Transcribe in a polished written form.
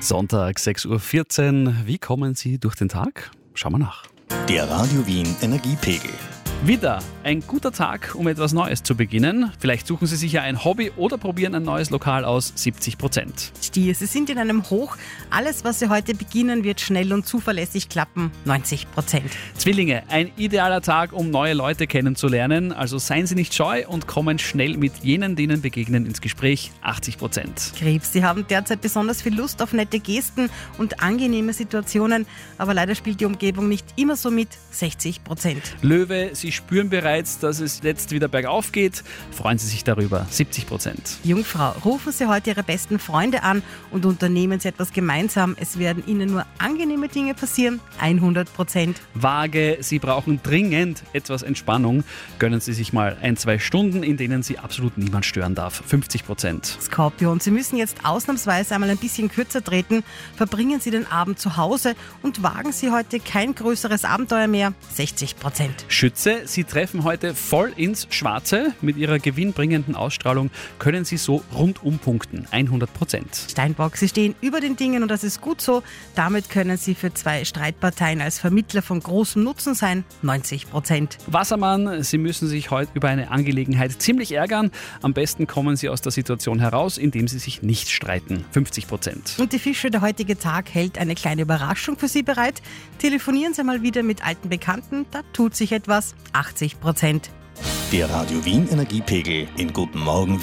Sonntag, 6:14 Uhr. Wie kommen Sie durch den Tag? Schauen wir nach. Der Radio Wien Energiepegel. Wieder ein guter Tag, um etwas Neues zu beginnen. Vielleicht suchen Sie sich ja ein Hobby oder probieren ein neues Lokal aus, 70%. Stier, Sie sind in einem Hoch. Alles, was Sie heute beginnen, wird schnell und zuverlässig klappen, 90%. Zwillinge, ein idealer Tag, um neue Leute kennenzulernen. Also seien Sie nicht scheu und kommen schnell mit jenen, denen begegnen, ins Gespräch, 80%. Krebs, Sie haben derzeit besonders viel Lust auf nette Gesten und angenehme Situationen, aber leider spielt die Umgebung nicht immer so mit, 60%. Löwe, Sie spüren bereits, dass es jetzt wieder bergauf geht. Freuen Sie sich darüber, 70%. Jungfrau, rufen Sie heute Ihre besten Freunde an und unternehmen Sie etwas gemeinsam. Es werden Ihnen nur angenehme Dinge passieren, 100%. Waage, Sie brauchen dringend etwas Entspannung. Gönnen Sie sich mal 1-2 Stunden, in denen Sie absolut niemand stören darf, 50%. Skorpion, Sie müssen jetzt ausnahmsweise einmal ein bisschen kürzer treten. Verbringen Sie den Abend zu Hause und wagen Sie heute kein größeres Abenteuer mehr, 60%. Schütze, Sie treffen heute voll ins Schwarze. Mit Ihrer gewinnbringenden Ausstrahlung können Sie so rundum punkten, 100%. Steinbock, Sie stehen über den Dingen und das ist gut so. Damit können Sie für 2 Streitparteien als Vermittler von großem Nutzen sein, 90%. Wassermann, Sie müssen sich heute über eine Angelegenheit ziemlich ärgern. Am besten kommen Sie aus der Situation heraus, indem Sie sich nicht streiten, 50%. Und die Fische, der heutige Tag hält eine kleine Überraschung für Sie bereit. Telefonieren Sie mal wieder mit alten Bekannten, da tut sich etwas, 80%. Der Radio Wien Energiepegel in Guten Morgen